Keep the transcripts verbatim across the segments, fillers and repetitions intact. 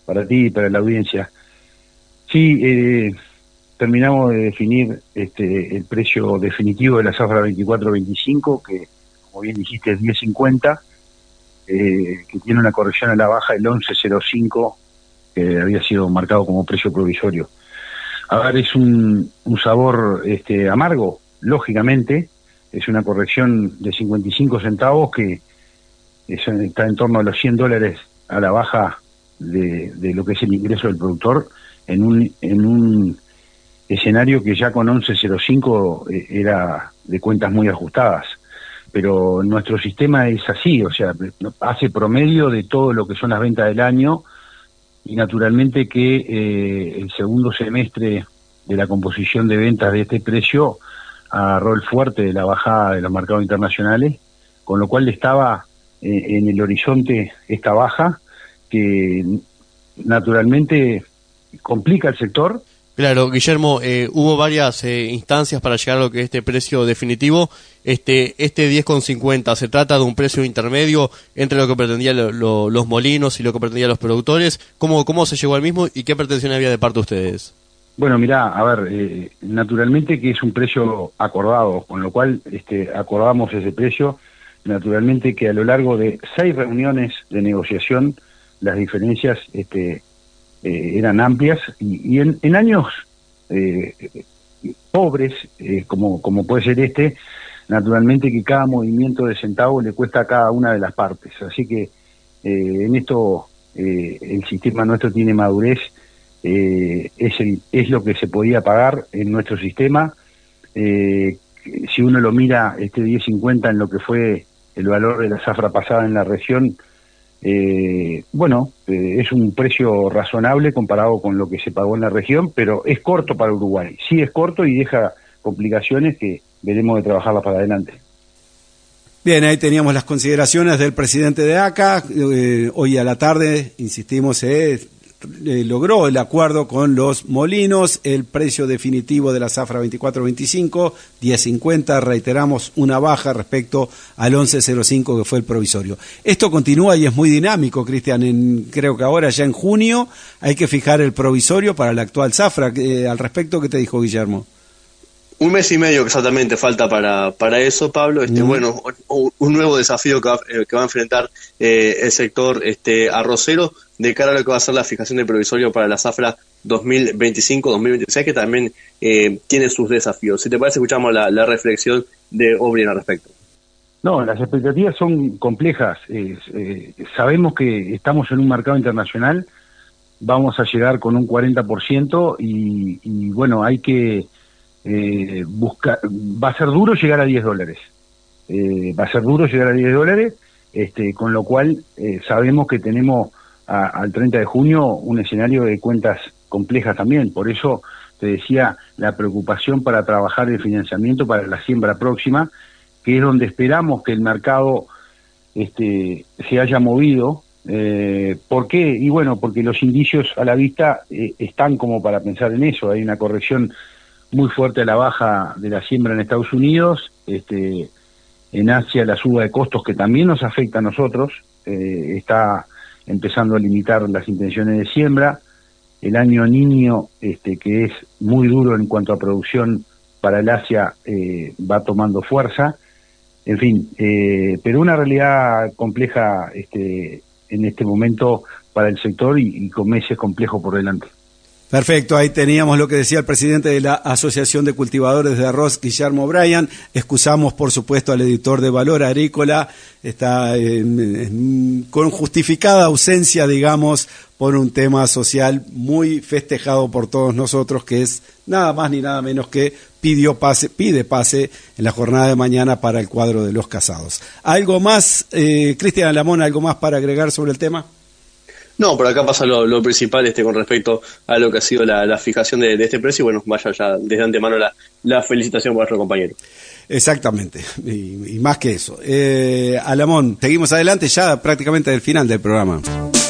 para ti y para la audiencia. Sí, eh, terminamos de definir este, el precio definitivo de la zafra veinticuatro veinticinco, que como bien dijiste es diez cincuenta, eh, que tiene una corrección a la baja del once cero cinco, que había sido marcado como precio provisorio. A ver, es un, un sabor este, amargo, lógicamente, es una corrección de cincuenta y cinco centavos que es, está en torno a los cien dólares a la baja de, de lo que es el ingreso del productor en un, en un escenario que ya con once cero cinco eh, era de cuentas muy ajustadas. Pero nuestro sistema es así, o sea, hace promedio de todo lo que son las ventas del año, y naturalmente que eh, el segundo semestre de la composición de ventas de este precio agarró el fuerte de la bajada de los mercados internacionales, con lo cual estaba eh, en el horizonte esta baja que naturalmente complica el sector. Claro, Guillermo, eh, hubo varias eh, instancias para llegar a lo que es este precio definitivo. Este este diez con cincuenta, ¿se trata de un precio intermedio entre lo que pretendían lo, lo, los molinos y lo que pretendían los productores? ¿Cómo, ¿Cómo se llegó al mismo y qué pretensiones había de parte de ustedes? Bueno, mirá, a ver, eh, naturalmente que es un precio acordado, con lo cual este, acordamos ese precio. Naturalmente que a lo largo de seis reuniones de negociación las diferencias este, eh, eran amplias y, y en, en años eh, pobres, eh, como, como puede ser este, naturalmente que cada movimiento de centavo le cuesta a cada una de las partes. Así que eh, en esto eh, el sistema nuestro tiene madurez, eh, es, el, es lo que se podía pagar en nuestro sistema. Eh, si uno lo mira, este diez cincuenta en lo que fue el valor de la zafra pasada en la región, eh, bueno, eh, es un precio razonable comparado con lo que se pagó en la región, pero es corto para Uruguay. Sí es corto y deja complicaciones que veremos de trabajarlas para adelante. Bien, ahí teníamos las consideraciones del presidente de A C A. Eh, hoy a la tarde, insistimos, eh, eh, logró el acuerdo con los molinos, el precio definitivo de la zafra veinticuatro veinticinco, diez cincuenta, reiteramos, una baja respecto al once cero cinco que fue el provisorio. Esto continúa y es muy dinámico, Cristian. En, creo que ahora ya en junio hay que fijar el provisorio para la actual zafra. Eh, al respecto, ¿qué te dijo Guillermo? Un mes y medio exactamente falta para para eso, Pablo. Este, mm. Bueno, un, un nuevo desafío que va, que va a enfrentar eh, el sector este arrocero de cara a lo que va a ser la fijación de provisorio para la zafra dos mil veinticinco dos mil veintiséis, que también eh, tiene sus desafíos. Si te parece, escuchamos la, la reflexión de O'Brien al respecto. No, las expectativas son complejas. Eh, eh, sabemos que estamos en un mercado internacional, vamos a llegar con un cuarenta por ciento y, y bueno, hay que Eh, busca, va a ser duro llegar a diez dólares, eh, va a ser duro llegar a diez dólares, este, con lo cual eh, sabemos que tenemos a, al treinta de junio un escenario de cuentas complejas también. Por eso te decía la preocupación para trabajar el financiamiento para la siembra próxima, que es donde esperamos que el mercado este, se haya movido. Eh, ¿Por qué? Y bueno, porque los indicios a la vista eh, están como para pensar en eso. Hay una corrección muy fuerte a la baja de la siembra en Estados Unidos, este, en Asia la suba de costos que también nos afecta a nosotros, eh, está empezando a limitar las intenciones de siembra, el año Niño, este, que es muy duro en cuanto a producción para el Asia, eh, va tomando fuerza, en fin, eh, pero una realidad compleja este, en este momento para el sector y, y con meses complejos por delante. Perfecto, ahí teníamos lo que decía el presidente de la Asociación de Cultivadores de Arroz, Guillermo O'Brien. Excusamos, por supuesto, al editor de Valor Agrícola, está en, en, con justificada ausencia, digamos, por un tema social muy festejado por todos nosotros, que es nada más ni nada menos que pidió pase, pide pase en la jornada de mañana para el cuadro de los casados. ¿Algo más, eh, Cristian Alamón, algo más para agregar sobre el tema? No, por acá pasa lo, lo principal este con respecto a lo que ha sido la, la fijación de, de este precio y bueno, vaya ya desde antemano la, la felicitación por nuestro compañero. Exactamente, y, y más que eso. Eh, Alamón, seguimos adelante ya prácticamente del final del programa.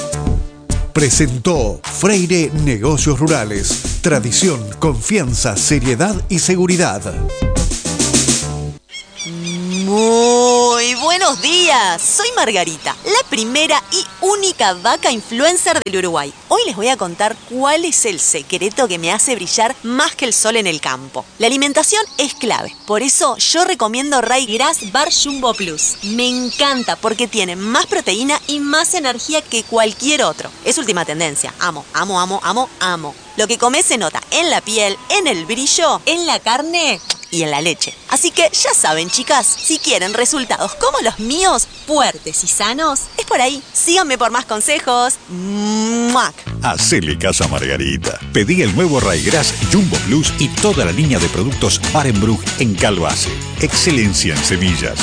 Presentó Freire Negocios Rurales. Tradición, confianza, seriedad y seguridad. Muy Muy buenos días, soy Margarita, la primera y única vaca influencer del Uruguay. Hoy les voy a contar cuál es el secreto que me hace brillar más que el sol en el campo. La alimentación es clave, por eso yo recomiendo Ryegrass Bar Jumbo Plus. Me encanta porque tiene más proteína y más energía que cualquier otro. Es última tendencia, amo, amo, amo, amo, amo. Lo que comes se nota en la piel, en el brillo, en la carne y en la leche. Así que ya saben, chicas, si quieren resultados como los míos, fuertes y sanos, es por ahí. Síganme por más consejos. ¡Muac! Hacele caso a Margarita. Pedí el nuevo Ryegrass Jumbo Plus y toda la línea de productos Barenbrug en Calvace. Excelencia en semillas.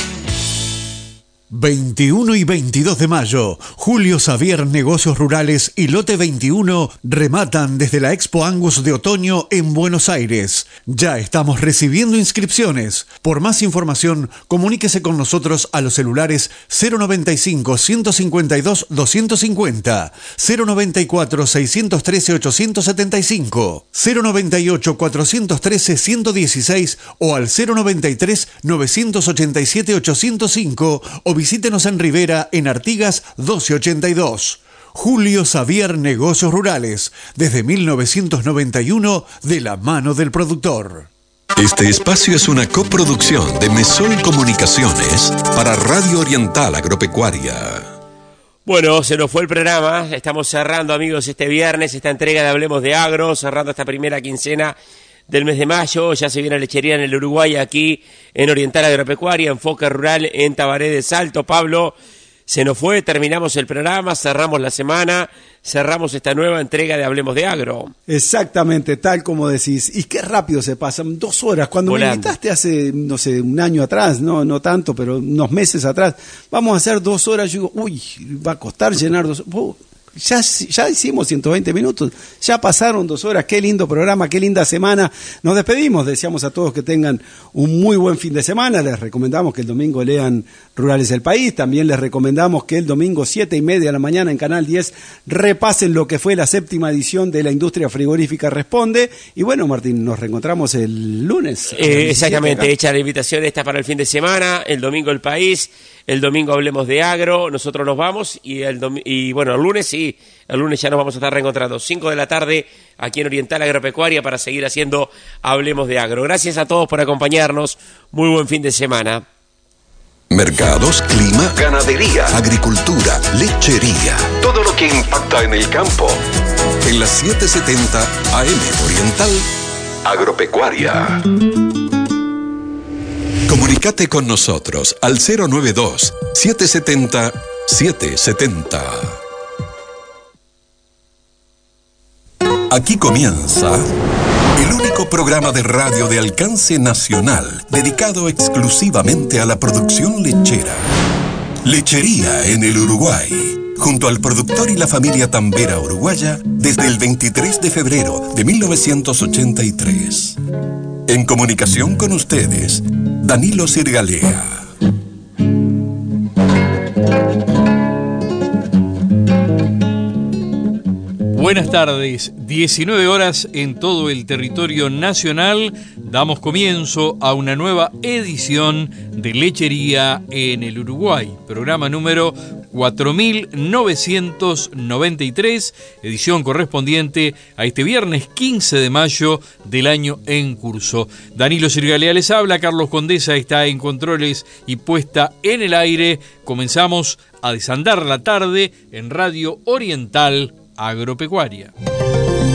veintiuno y veintidós de mayo, Julio Xavier Negocios Rurales y Lote veintiuno rematan desde la Expo Angus de otoño en Buenos Aires. Ya estamos recibiendo inscripciones. Por más información, comuníquese con nosotros a los celulares cero noventa y cinco, ciento cincuenta y dos, doscientos cincuenta, cero noventa y cuatro, seiscientos trece, ochocientos setenta y cinco, cero noventa y ocho, cuatrocientos trece, ciento dieciséis o al cero noventa y tres, novecientos ochenta y siete, ochocientos cinco o visítenos en Rivera, en Artigas doce ochenta y dos. Julio Xavier Negocios Rurales, desde mil novecientos noventa y uno, de la mano del productor. Este espacio es una coproducción de Mesol Comunicaciones para Radio Oriental Agropecuaria. Bueno, se nos fue el programa. Estamos cerrando, amigos, este viernes esta entrega de Hablemos de Agro, cerrando esta primera quincena del mes de mayo. Ya se viene lechería en el Uruguay, aquí en Oriental Agropecuaria, Enfoque Rural en Tabaré de Salto. Pablo, se nos fue, terminamos el programa, cerramos la semana, cerramos esta nueva entrega de Hablemos de Agro. Exactamente, tal como decís. Y qué rápido se pasan, dos horas. Cuando Volando. Me invitaste hace, no sé, un año atrás, no no tanto, pero unos meses atrás, vamos a hacer dos horas, yo digo, uy, va a costar llenar dos horas. Ya, ya hicimos ciento veinte minutos, ya pasaron dos horas, qué lindo programa, qué linda semana. Nos despedimos, deseamos a todos que tengan un muy buen fin de semana. Les recomendamos que el domingo lean Rurales del País, también les recomendamos que el domingo siete y media de la mañana en Canal diez repasen lo que fue la séptima edición de La Industria Frigorífica Responde. Y bueno, Martín, nos reencontramos el lunes. Eh, exactamente, hecha la invitación esta para el fin de semana, el domingo El País. El domingo Hablemos de Agro, nosotros nos vamos y el dom- y bueno, el lunes sí, el lunes ya nos vamos a estar reencontrando, cinco de la tarde aquí en Oriental Agropecuaria para seguir haciendo Hablemos de Agro. Gracias a todos por acompañarnos, muy buen fin de semana. Mercados, clima, ganadería, agricultura, lechería, todo lo que impacta en el campo. En las setecientos setenta A M Oriental Agropecuaria. Comunicate con nosotros al cero noventa y dos, setecientos setenta, setecientos setenta. Aquí comienza el único programa de radio de alcance nacional dedicado exclusivamente a la producción lechera. Lechería en el Uruguay, junto al productor y la familia tambera uruguaya desde el veintitrés de febrero de mil novecientos ochenta y tres. En comunicación con ustedes, Danilo Sirgalea. Buenas tardes, diecinueve horas en todo el territorio nacional. Damos comienzo a una nueva edición de Lechería en el Uruguay, programa número cuatro mil novecientos noventa y tres, edición correspondiente a este viernes quince de mayo del año en curso. Danilo Sirgalea les habla, Carlos Condesa está en controles y puesta en el aire. Comenzamos a desandar la tarde en Radio Oriental Agropecuaria.